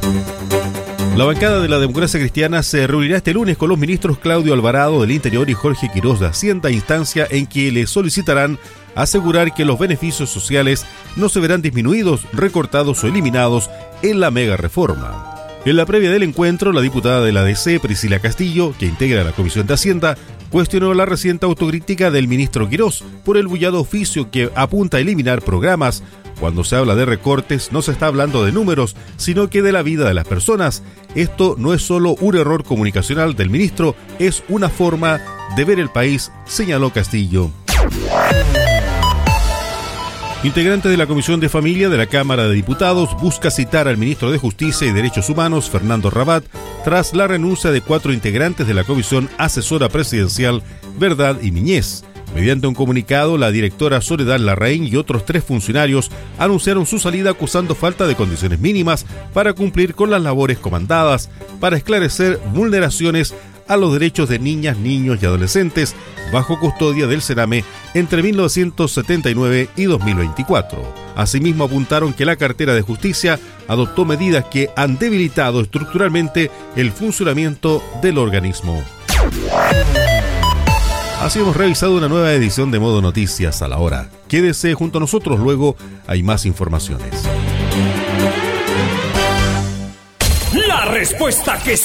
La bancada de la Democracia Cristiana se reunirá este lunes con los ministros Claudio Alvarado del Interior y Jorge Quirós de Hacienda, instancia en que le solicitarán asegurar que los beneficios sociales no se verán disminuidos, recortados o eliminados en la mega reforma. En la previa del encuentro, la diputada de la DC, Priscila Castillo, que integra la Comisión de Hacienda, cuestionó la reciente autocrítica del ministro Quirós por el bullado oficio que apunta a eliminar programas. Cuando se habla de recortes, no se está hablando de números, sino que de la vida de las personas. Esto no es solo un error comunicacional del ministro, es una forma de ver el país, señaló Castillo. Integrante de la Comisión de Familia de la Cámara de Diputados busca citar al ministro de Justicia y Derechos Humanos, Fernando Rabat, tras la renuncia de 4 integrantes de la Comisión Asesora Presidencial Verdad y Niñez. Mediante un comunicado, la directora Soledad Larraín y otros 3 funcionarios anunciaron su salida acusando falta de condiciones mínimas para cumplir con las labores comandadas, para esclarecer vulneraciones a los derechos de niñas, niños y adolescentes bajo custodia del Sename entre 1979 y 2024. Asimismo, apuntaron que la cartera de Justicia adoptó medidas que han debilitado estructuralmente el funcionamiento del organismo. Así hemos revisado una nueva edición de Modo Noticias a la hora. Quédese junto a nosotros, luego hay más informaciones. La respuesta que